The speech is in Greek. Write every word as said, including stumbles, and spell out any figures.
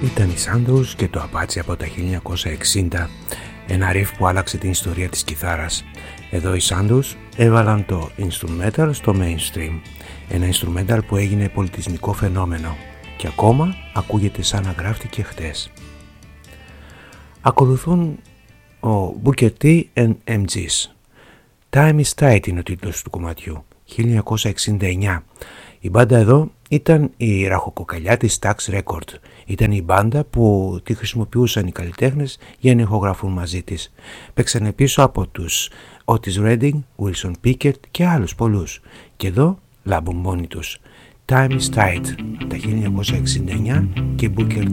Ήταν οι Sandows και το Apache από τα χίλια εννιακόσια εξήντα, ένα riff που άλλαξε την ιστορία της κιθάρας. Εδώ οι Sandows έβαλαν το instrumental στο mainstream, ένα instrumental που έγινε πολιτισμικό φαινόμενο και ακόμα ακούγεται σαν να γράφτηκε χτες. Ακολουθούν ο Booker T and εμ τζις. Time is Tight είναι ο τίτλος του κομματιού, χίλια εννιακόσια εξήντα εννιά. Η μπάντα εδώ ήταν η ραχοκοκαλιά της Stax Record. Ήταν η μπάντα που τη χρησιμοποιούσαν οι καλλιτέχνες για να ηχογραφούν μαζί της. Παίξανε πίσω από τους Otis Redding, Wilson Pickett και άλλους πολλούς. Και εδώ λάμπουν μόνοι τους. Time is Tight, τα χίλια εννιακόσια εξήντα εννιά και Booker T.